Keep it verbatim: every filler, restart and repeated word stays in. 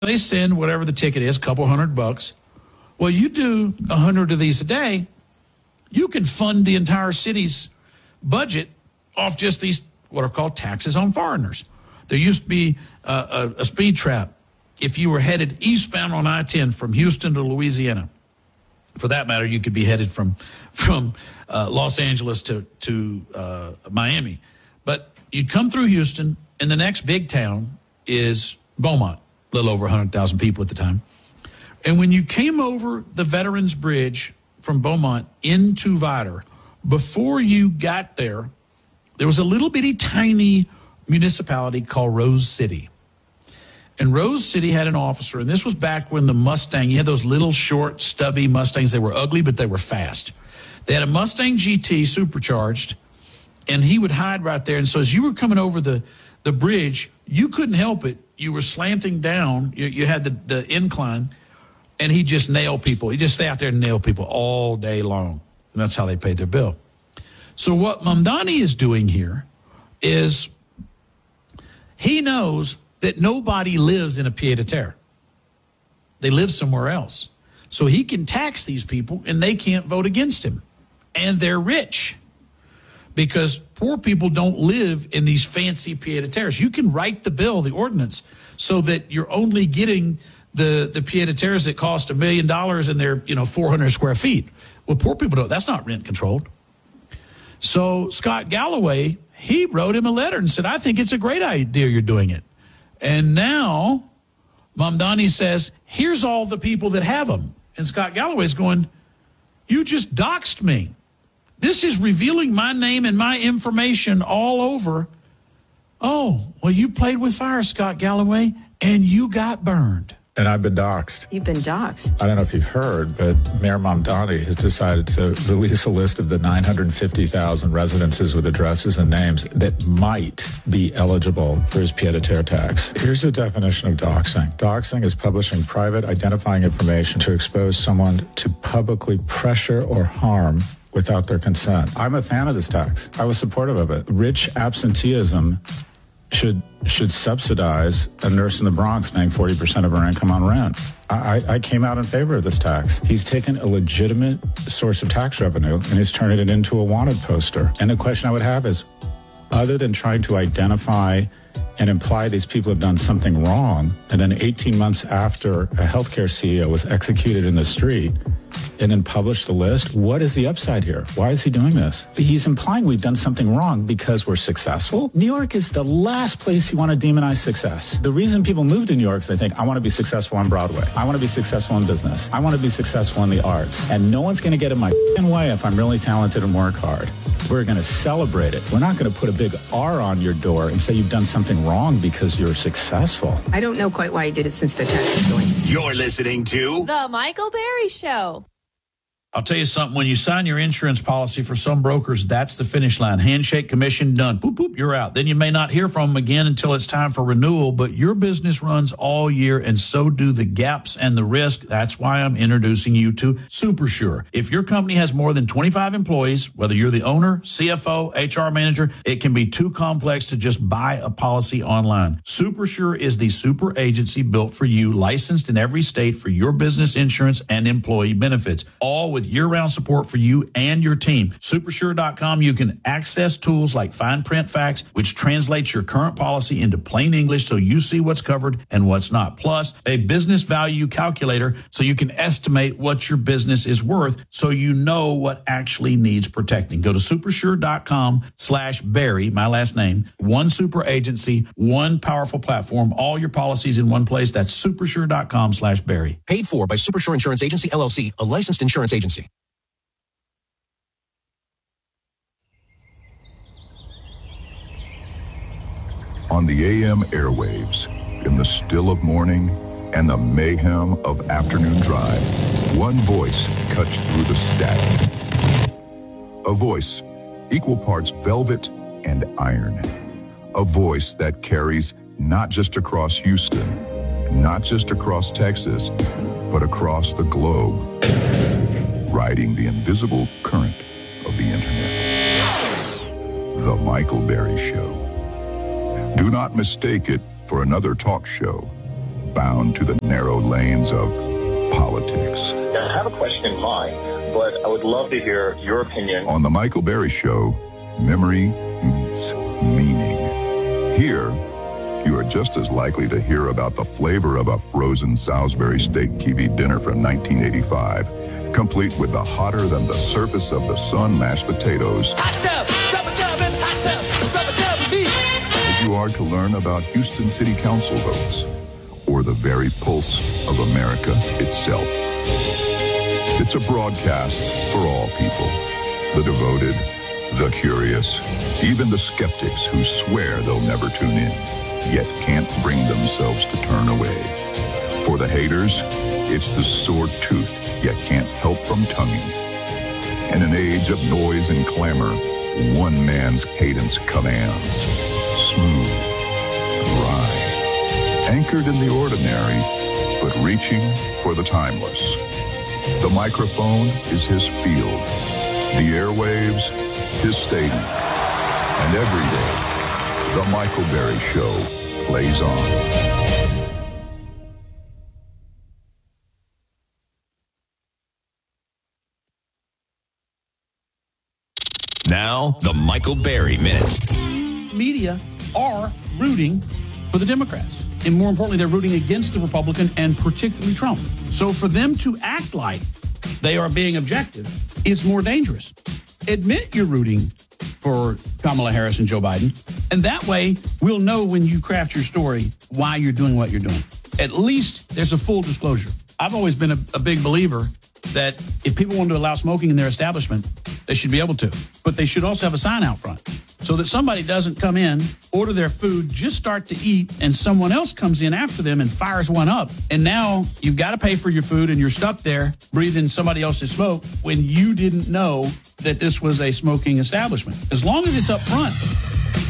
they send whatever the ticket is, a couple hundred bucks. Well, you do a hundred of these a day, you can fund the entire city's budget off just these what are called taxes on foreigners. There used to be uh, a, a speed trap if you were headed eastbound on I ten from Houston to Louisiana. For that matter, you could be headed from from uh, Los Angeles to, to uh, Miami. But you'd come through Houston, and the next big town is Beaumont, a little over one hundred thousand people at the time. And when you came over the Veterans Bridge from Beaumont into Vidor, before you got there, there was a little bitty tiny municipality called Rose City. And Rose City had an officer, and this was back when the Mustang, you had those little short, stubby Mustangs. They were ugly, but they were fast. They had a Mustang G T supercharged, and he would hide right there. And so as you were coming over the, the bridge, you couldn't help it. You were slanting down. You, you had the, the incline, and he'd just nail people. He'd just stay out there and nail people all day long. And that's how they paid their bill. So what Mamdani is doing here is he knows that nobody lives in a pied-à-terre. They live somewhere else. So he can tax these people, and they can't vote against him. And they're rich because poor people don't live in these fancy pied-à-terres. You can write the bill, the ordinance, so that you're only getting the, the pied-à-terres that cost a million dollars and they're, you know, four hundred square feet. Well, poor people don't. That's not rent controlled. So Scott Galloway, he wrote him a letter and said, I think it's a great idea you're doing it. And now Mamdani says, here's all the people that have them. And Scott Galloway's going, you just doxed me. This is revealing my name and my information all over. Oh, well, you played with fire, Scott Galloway, and you got burned. And I've been doxxed. You've been doxxed. I don't know if you've heard, but Mayor Mamdani has decided to release a list of the nine hundred fifty thousand residences with addresses and names that might be eligible for his pied-à-terre tax. Here's the definition of doxing. Doxing is publishing private identifying information to expose someone to publicly pressure or harm without their consent. I'm a fan of this tax. I was supportive of it. Rich absenteeism should should subsidize a nurse in the Bronx paying forty percent of her income on rent. I, I came out in favor of this tax. He's taken a legitimate source of tax revenue and he's turning it into a wanted poster. And the question I would have is, other than trying to identify and imply these people have done something wrong, and then eighteen months after a healthcare C E O was executed in the street, and then publish the list, what is the upside here? Why is he doing this? He's implying we've done something wrong because we're successful. New York is the last place you want to demonize success. The reason people move to New York is they think, I want to be successful on Broadway. I want to be successful in business. I want to be successful in the arts. And no one's going to get in my way if I'm really talented and work hard. We're going to celebrate it. We're not going to put a big R on your door and say you've done something wrong because you're successful. I don't know quite why he did it since the tax is going. You're listening to The Michael Berry Show. I'll tell you something. When you sign your insurance policy for some brokers, that's the finish line. Handshake, commission, done. Boop, boop, you're out. Then you may not hear from them again until it's time for renewal, but your business runs all year, and so do the gaps and the risk. That's why I'm introducing you to SuperSure. If your company has more than twenty-five employees, whether you're the owner, C F O, H R manager, it can be too complex to just buy a policy online. SuperSure is the super agency built for you, licensed in every state for your business insurance and employee benefits, all with year-round support for you and your team. Supersure dot com, you can access tools like fine print facts, which translates your current policy into plain English so you see what's covered and what's not. Plus, a business value calculator so you can estimate what your business is worth so you know what actually needs protecting. Go to supersure dot com slash Barry, my last name, one super agency, one powerful platform, all your policies in one place. That's supersure dot com slash Barry. Paid for by Supersure Insurance Agency, L L C, a licensed insurance agency. On the A M airwaves, in the still of morning and the mayhem of afternoon drive, one voice cuts through the static. A voice, equal parts velvet and iron. A voice that carries not just across Houston, not just across Texas, but across the globe, riding the invisible current of the internet. The Michael Berry Show. Do not mistake it for another talk show. bound to the narrow lanes of politics. I have a question in mind, but I would love to hear your opinion. On The Michael Berry Show, memory meets meaning. Here, you are just as likely to hear about the flavor of a frozen Salisbury steak kiwi dinner from nineteen eighty-five, complete with the hotter than the surface of the sun mashed potatoes, Hot tub, rubber tub, and hot tub, rubber tub and beef. as you are to learn about Houston City Council votes, or the very pulse of America itself. It's a broadcast for all people, the devoted, the curious, even the skeptics who swear they'll never tune in, yet can't bring themselves to turn away. For the haters, it's the sore tooth, yet can't help from tonguing. In an age of noise and clamor, one man's cadence commands, smooth, dry, anchored in the ordinary, but reaching for the timeless. The microphone is his field, the airwaves, his stadium. And every day, The Michael Berry Show plays on. Now, the Michael Berry Minute. Media are rooting for the Democrats. And more importantly, they're rooting against the Republican and particularly Trump. So for them to act like they are being objective is more dangerous. Admit you're rooting for Kamala Harris and Joe Biden. And that way, we'll know when you craft your story why you're doing what you're doing. At least there's a full disclosure. I've always been a, a big believer that if people want to allow smoking in their establishment, they should be able to. But they should also have a sign out front so that somebody doesn't come in, order their food, just start to eat, and someone else comes in after them and fires one up. And now you've got to pay for your food and you're stuck there breathing somebody else's smoke when you didn't know that this was a smoking establishment. As long as it's up front,